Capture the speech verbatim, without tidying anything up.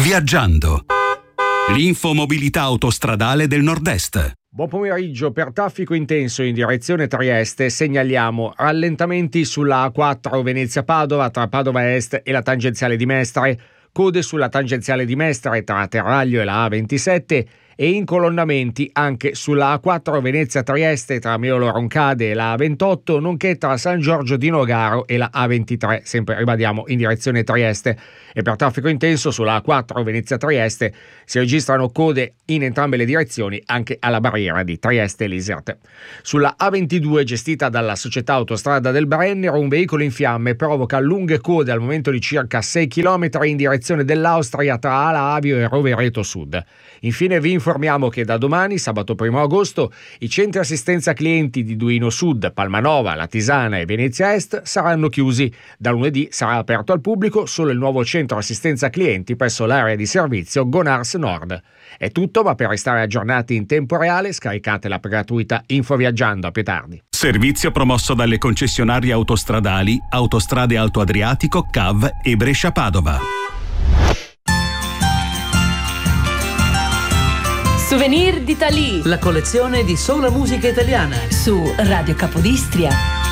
Viaggiando. L'infomobilità autostradale del Nord-Est. Buon pomeriggio. Per traffico intenso in direzione Trieste segnaliamo rallentamenti sulla A quattro Venezia-Padova tra Padova Est e la tangenziale di Mestre, code sulla tangenziale di Mestre tra Terraglio e la A ventisette e incolonnamenti anche sulla A quattro Venezia-Trieste tra Meolo Roncade e la A ventotto, nonché tra San Giorgio di Nogaro e la A ventitré, sempre ribadiamo in direzione Trieste. E per traffico intenso sulla A quattro Venezia-Trieste si registrano code in entrambe le direzioni anche alla barriera di Trieste-Lisert. Sulla A ventidue, gestita dalla società Autostrada del Brennero, un veicolo in fiamme provoca lunghe code al momento di circa sei chilometri in direzione dell'Austria tra Ala Avio e Rovereto Sud. Infine vi informiamo che da domani, sabato primo agosto, i centri assistenza clienti di Duino Sud, Palmanova, Latisana e Venezia Est saranno chiusi. Da lunedì sarà aperto al pubblico solo il nuovo centro assistenza clienti presso l'area di servizio Gonars Nord. È tutto, ma per restare aggiornati in tempo reale scaricate l'app gratuita Info Viaggiando. A più tardi. Servizio promosso dalle concessionarie autostradali Autostrade Alto Adriatico, C A V e Brescia-Padova. Souvenir d'Italie, la collezione di sola musica italiana su Radio Capodistria.